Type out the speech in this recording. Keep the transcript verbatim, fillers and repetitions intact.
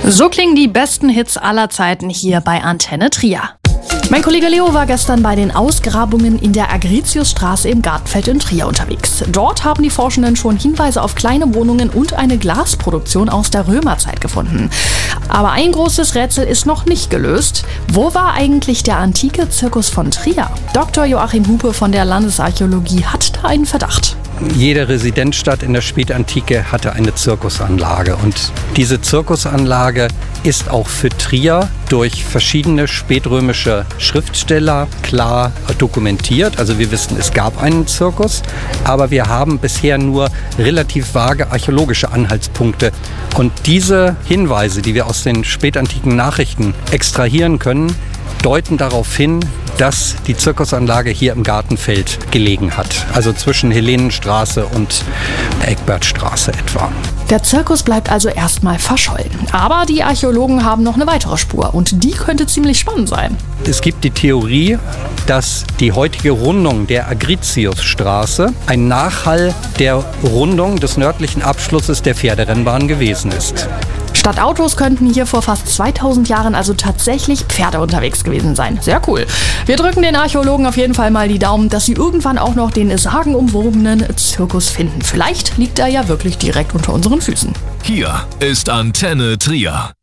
So klingen die besten Hits aller Zeiten hier bei Antenne Trier. Mein Kollege Leo war gestern bei den Ausgrabungen in der Agritiusstraße im Gartenfeld in Trier unterwegs. Dort haben die Forschenden schon Hinweise auf kleine Wohnungen und eine Glasproduktion aus der Römerzeit gefunden. Aber ein großes Rätsel ist noch nicht gelöst. Wo war eigentlich der antike Zirkus von Trier? Doktor Joachim Hupe von der Landesarchäologie hat da einen Verdacht. Jede Residenzstadt in der Spätantike hatte eine Zirkusanlage und diese Zirkusanlage ist auch für Trier durch verschiedene spätrömische Schriftsteller klar dokumentiert. Also wir wissen, es gab einen Zirkus, aber wir haben bisher nur relativ vage archäologische Anhaltspunkte. Und diese Hinweise, die wir aus den spätantiken Nachrichten extrahieren können, deuten darauf hin, dass die Zirkusanlage hier im Gartenfeld gelegen hat. Also zwischen Helenenstraße und Eckbertstraße etwa. Der Zirkus bleibt also erstmal verschollen. Aber die Archäologen haben noch eine weitere Spur und die könnte ziemlich spannend sein. Es gibt die Theorie, dass die heutige Rundung der Agritiusstraße ein Nachhall der Rundung des nördlichen Abschlusses der Pferderennbahn gewesen ist. Statt Autos könnten hier vor fast zweitausend Jahren also tatsächlich Pferde unterwegs gewesen sein. Sehr cool. Wir drücken den Archäologen auf jeden Fall mal die Daumen, dass sie irgendwann auch noch den sagenumwobenen Zirkus finden. Vielleicht liegt er ja wirklich direkt unter unseren Füßen. Hier ist Antenne Trier.